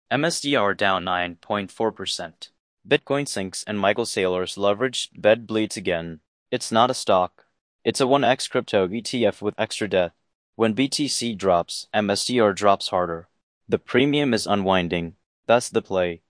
MSDR down 9.4%. Bitcoin sinks and Michael Saylor's leveraged bed bleeds again. It's not a stock. It's a 1x crypto ETF with extra death. When BTC drops, MSDR drops harder. The premium is unwinding. That's the play.